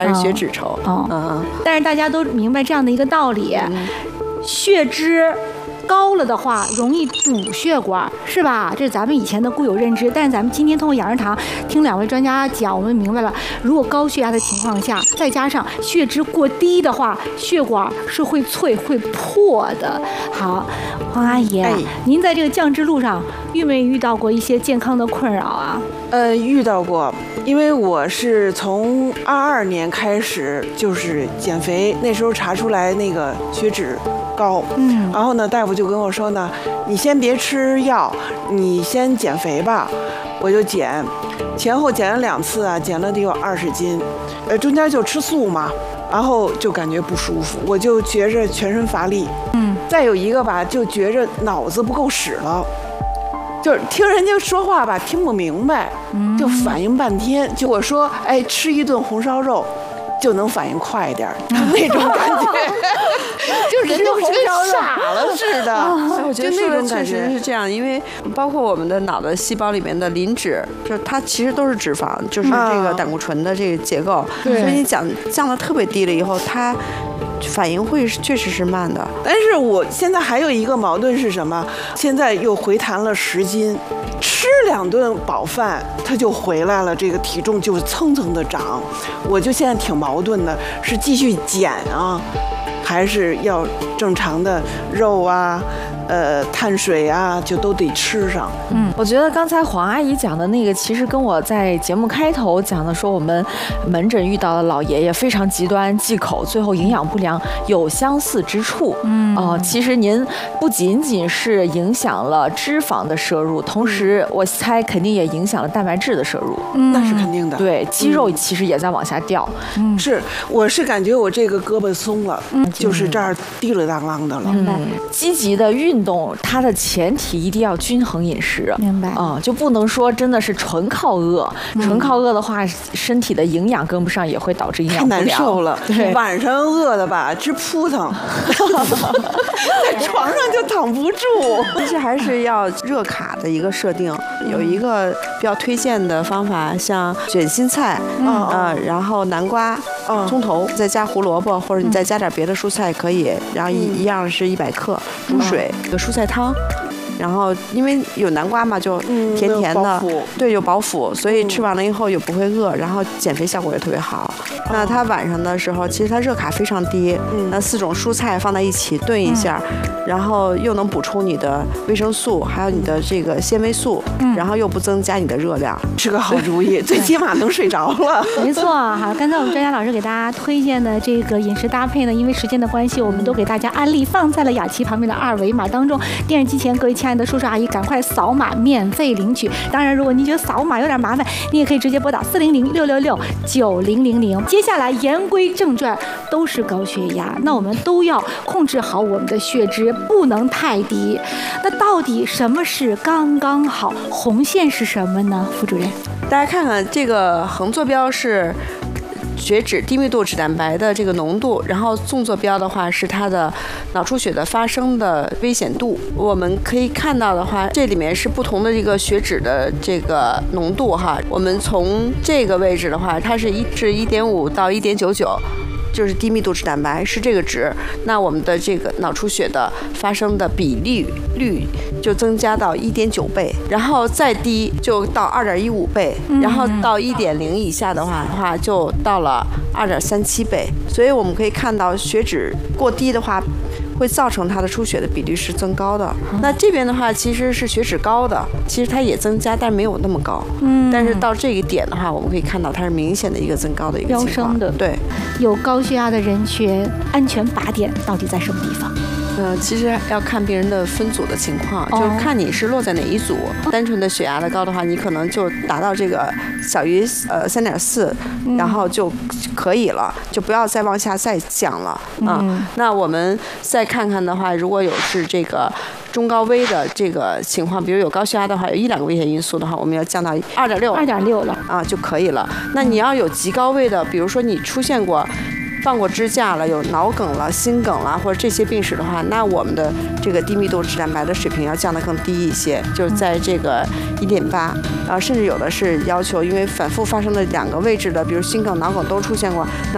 还是血脂稠。 但是大家都明白这样的一个道理，血脂高了的话，容易堵血管，是吧？这是咱们以前的固有认知。但是咱们今天通过养生堂听2位专家讲，我们明白了，如果高血压的情况下，再加上血脂过低的话，血管是会脆会破的。好，黄阿姨，您在这个降脂路上遇没遇到过一些健康的困扰啊？ 遇到过，因为我是从22年开始就是减肥，那时候查出来那个血脂高，然后呢，大夫就跟我说呢，你先别吃药，你先减肥吧。我就减，前后减了2次啊，减了得有20斤，中间就吃素嘛，然后就感觉不舒服，我就觉着全身乏力，再有一个吧，就觉着脑子不够使了。就是听人家说话吧，听不明白，就反应半天。就我说，哎，吃一顿红烧肉，就能反应快一点，就那种感觉，就人就跟傻了似的。 我觉得说的确实是这样，因为包括我们的脑的细胞里面的磷脂，就它其实都是脂肪，就是这个胆固醇的这个结构。所以你降得特别低了以后，它反应会确实是慢的。 但是我现在还有一个矛盾是什么？现在又回弹了10斤，吃2顿饱饭，它就回来了，这个体重就蹭蹭的涨。我就现在挺矛盾的，是继续减啊，还是要正常的肉啊？碳水啊，就都得吃上。 我觉得刚才黄阿姨讲的那个，其实跟我在节目开头讲的说我们门诊遇到的老爷爷非常极端忌口，最后营养不良有相似之处。其实您不仅仅是影响了脂肪的摄入，同时我猜肯定也影响了蛋白质的摄入。 那是肯定的。 对，肌肉其实也在往下掉。 我是感觉我这个胳膊松了，就是这儿滴了当啷的了。 积极的运动，它的前提一定要均衡饮食。 明白。 就不能说真的是纯靠饿，纯靠饿的话，身体的营养跟不上，也会导致营养不良。 太难受了。 对， 晚上饿的吧，直扑腾，在床上就躺不住。 其实还是要热卡的一个设定，有一个比较推荐的方法，像卷心菜，然后南瓜、葱头，再加胡萝卜，或者你再加点别的蔬菜可以，然后一样是100克，煮水，一个蔬菜汤。然后因为有南瓜嘛，就甜甜的，对，有饱腹，所以吃完了以后也不会饿，然后减肥效果也特别好。那它晚上的时候，其实它热卡非常低，那4种蔬菜放在一起炖一下，然后又能补充你的维生素，还有你的这个纤维素，然后又不增加你的热量， 是个好主意，最起码能睡着了。 没错，好，刚才我们专家老师给大家推荐的这个饮食搭配呢，因为时间的关系，我们都给大家案例放在了雅琪旁边的2维码当中。电视机前各位亲爱的叔叔阿姨，赶快扫码免费领取。当然，如果您觉得扫码有点麻烦，你也可以直接拨打400-666-9000。接下来言归正传，都是高血压，那我们都要控制好我们的血脂，不能太低。那到底什么是刚刚好？红线是什么呢？副主任， 大家看看这个横坐标是血脂低密度脂蛋白的这个浓度，然后纵坐标的话是它的脑出血的发生的危险度。我们可以看到的话，这里面是不同的这个血脂的这个浓度哈。我们从这个位置的话，它是1.5到1.99。就是低密度脂蛋白是这个值，那我们的这个脑出血的发生的比率就增加到1.9倍，然后再低就到2.15倍，然后到1.0以下的话就到了2.37倍。所以我们可以看到血脂过低的话，会造成它的出血的比率是增高的。那这边的话其实是血脂高的，其实它也增加，但没有那么高。但是到这个点的话，我们可以看到它是明显的一个增高的一个情况。 飙升的。 对， 有高血压的人群，安全靶点到底在什么地方？ 其实要看病人的分组的情况，就是看你是落在哪一组。单纯的血压的高的话，你可能就达到这个小于3.4，然后就可以了，就不要再往下再降了那我们再看看的话，如果有是这个中高危的这个情况，比如有高血压的话，有1-2个危险因素的话，我们要降到2.6了就可以了。那你要有极高危的，比如说你出现过放过支架了，有脑梗了、心梗了，或者这些病史的话，那我们的这个低密度脂蛋白的水平要降得更低一些，就是在这个1.8，甚至有的是要求，因为反复发生的2个位置的，比如心梗、脑梗都出现过，那